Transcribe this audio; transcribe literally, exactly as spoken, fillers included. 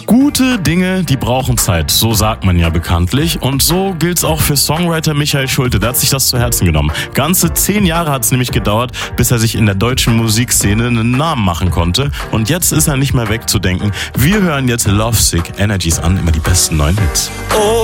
Gute Dinge, die brauchen Zeit, so sagt man ja bekanntlich. Und so gilt's auch für Songwriter Michael Schulte. Der hat sich das zu Herzen genommen. Ganze zehn Jahre hat's nämlich gedauert, bis er sich in der deutschen Musikszene einen Namen machen konnte. Und jetzt ist er nicht mehr wegzudenken. Wir hören jetzt Lovesick Energies an, immer die besten neuen Hits. Oh.